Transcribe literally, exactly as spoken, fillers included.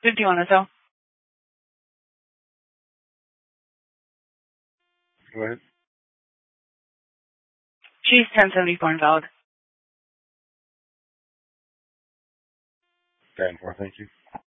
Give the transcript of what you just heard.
fifty-one or so. Go ahead. She's ten seventy-four invalid. ten four, thank you.